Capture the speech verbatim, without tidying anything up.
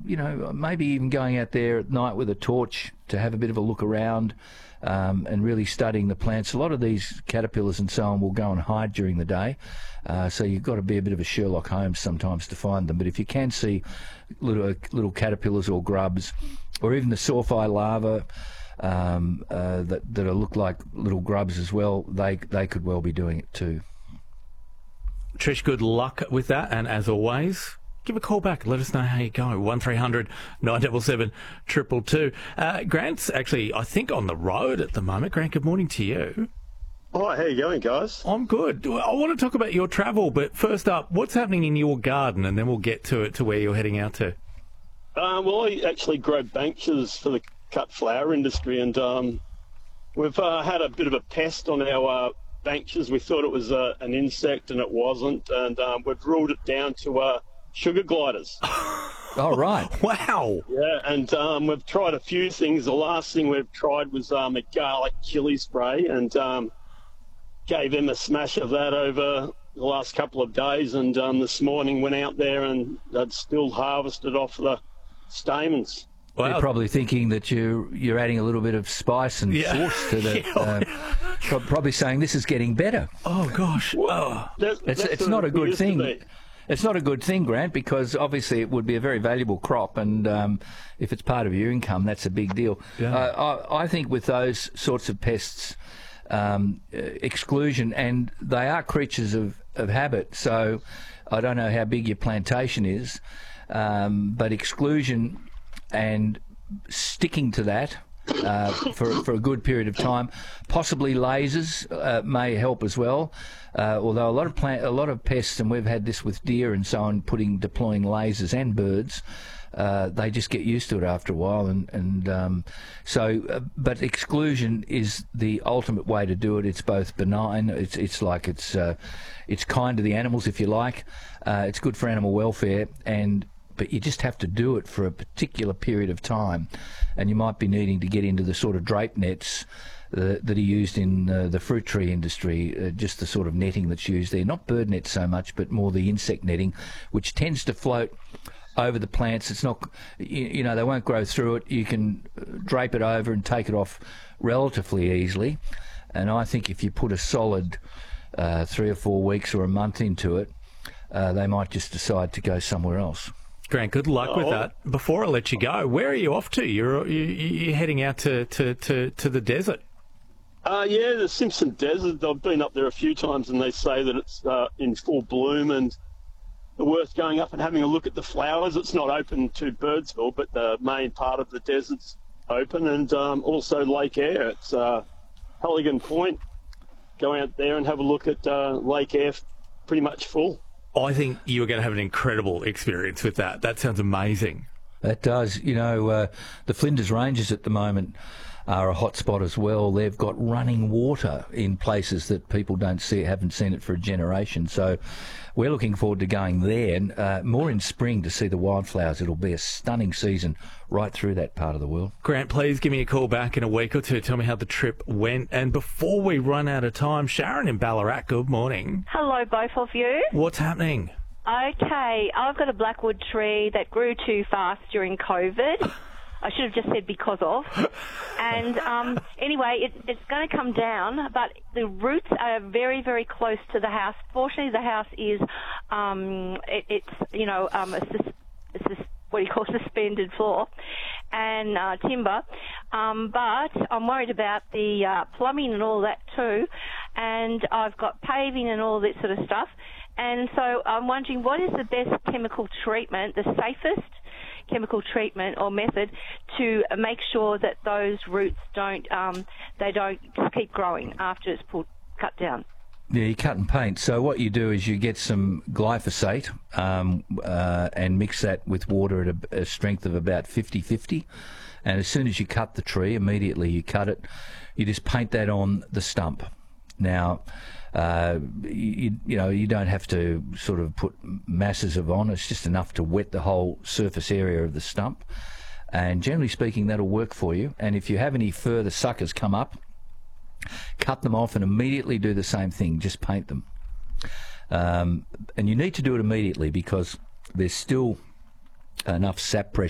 you know, maybe even going out there at night with a torch to have a bit of a look around. Um, and really studying the plants. A lot of these caterpillars and so on will go and hide during the day, uh, so you've got to be a bit of a Sherlock Holmes sometimes to find them. But if you can see little little caterpillars or grubs, or even the sawfly larvae um, uh, that that are, look like little grubs as well, they they could well be doing it too. Trish, good luck with that, and as always, give a call back. Let us know how you go. one three hundred nine seven seven two two two. Uh, Grant's actually, I think, on the road at the moment. Grant, good morning to you. Hi, how you going, guys? I'm good. I want to talk about your travel, but first up, what's happening in your garden, and then we'll get to it, to where you're heading out to. Uh, well, I actually grow bankers for the cut flower industry, and um, we've uh, had a bit of a pest on our uh, bankers. We thought it was uh, an insect, and it wasn't, and um, we've ruled it down to uh, sugar gliders. Oh, right. Wow. Yeah, and um, we've tried a few things. The last thing we've tried was um, a garlic chili spray, and um, gave them a smash of that over the last couple of days, and um, this morning went out there and they'd still harvested off the stamens. Well, you're probably thinking that you're you're adding a little bit of spice and Yeah. force to the. Yeah. Uh, pro- probably saying this is getting better. Oh, gosh. Oh. That- It's that's it's what not a it good used to thing. be. It's not a good thing, Grant, because obviously it would be a very valuable crop, and um, if it's part of your income, that's a big deal. Yeah. Uh, I, I think with those sorts of pests, um, uh, exclusion, and they are creatures of, of habit, so I don't know how big your plantation is, um, but exclusion and sticking to that uh, for for a good period of time, possibly lasers uh, may help as well. Uh, although a lot of plant, a lot of pests, and we've had this with deer and so on, putting deploying lasers and birds, uh, they just get used to it after a while, and and um, so. Uh, but exclusion is the ultimate way to do it. It's both benign. It's it's like it's uh, it's kind to the animals, if you like. Uh, it's good for animal welfare, and but you just have to do it for a particular period of time, and you might be needing to get into the sort of drape nets uh, that are used in uh, the fruit tree industry, uh, just the sort of netting that's used there, not bird nets so much, but more the insect netting, which tends to float over the plants. It's not, you, you know, they won't grow through it. You can drape it over and take it off relatively easily, and I think if you put a solid uh, three or four weeks or a month into it, uh, they might just decide to go somewhere else. Grant, good luck with Oh. that. Before I let you go, where are you off to? You're you, you're heading out to, to, to, to the desert. Uh, yeah, the Simpson Desert. I've been up there a few times, and they say that it's uh, in full bloom and worth going up and having a look at the flowers. It's not open to Birdsville, but the main part of the desert's open, and um, also Lake Eyre. It's uh, Halligan Point. Go out there and have a look at uh, Lake Eyre, pretty much full. I think you are going to have an incredible experience with that. That sounds amazing. That does. You know, uh, the Flinders Ranges at the moment are a hot spot as well. They've got running water in places that people don't see, haven't seen it for a generation. So we're looking forward to going there, uh, more in spring, to see the wildflowers. It'll be a stunning season right through that part of the world. Grant, please give me a call back in a week or two. Tell me how the trip went. And before we run out of time, Sharon in Ballarat, good morning. Hello, both of you. What's happening? Okay, I've got a blackwood tree that grew too fast during COVID. I should have just said because of. And um, anyway, it, it's going to come down, but the roots are very, very close to the house. Fortunately, the house is, um, it, it's, you know, um, a, sus- a sus- what do you call suspended floor and uh, timber. Um, but I'm worried about the uh, plumbing and all that too. And I've got paving and all that sort of stuff. And so I'm wondering, what is the best chemical treatment, the safest chemical treatment or method to make sure that those roots don't, um, they don't keep growing after it's pulled, cut down? Yeah, you cut and paint. So what you do is you get some glyphosate um, uh, and mix that with water at a, a strength of about fifty fifty. And as soon as you cut the tree, immediately you cut it, you just paint that on the stump. Now, uh, you, you know, you don't have to sort of put masses of on. It's just enough to wet the whole surface area of the stump. And generally speaking, that'll work for you. And if you have any further suckers come up, cut them off and immediately do the same thing. Just paint them. Um, and you need to do it immediately because there's still enough sap pressure